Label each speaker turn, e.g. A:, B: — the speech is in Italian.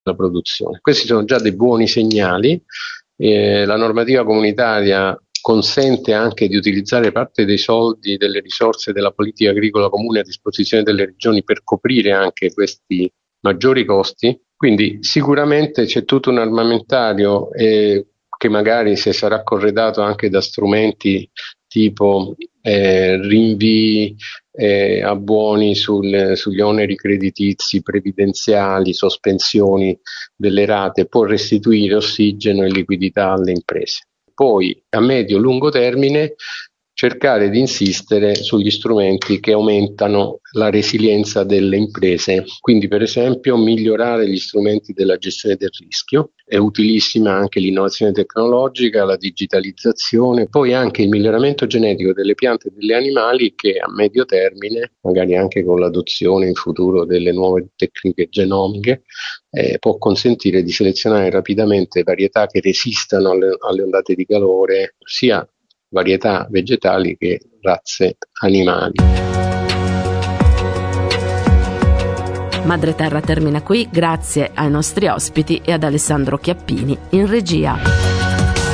A: la produzione. Questi sono già dei buoni segnali. La normativa comunitaria consente anche di utilizzare parte dei soldi, delle risorse della politica agricola comune a disposizione delle regioni per coprire anche questi maggiori costi, quindi sicuramente c'è tutto un armamentario che magari se sarà corredato anche da strumenti tipo rinvii a buoni sugli oneri creditizi, previdenziali, sospensioni delle rate, può restituire ossigeno e liquidità alle imprese. Poi a medio-lungo termine cercare di insistere sugli strumenti che aumentano la resilienza delle imprese, quindi per esempio migliorare gli strumenti della gestione del rischio, è utilissima anche l'innovazione tecnologica, la digitalizzazione, poi anche il miglioramento genetico delle piante e degli animali che a medio termine, magari anche con l'adozione in futuro delle nuove tecniche genomiche, può consentire di selezionare rapidamente varietà che resistano alle ondate di calore, sia varietà vegetali che razze animali.
B: Madre Terra termina qui, grazie ai nostri ospiti e ad Alessandro Chiappini in regia.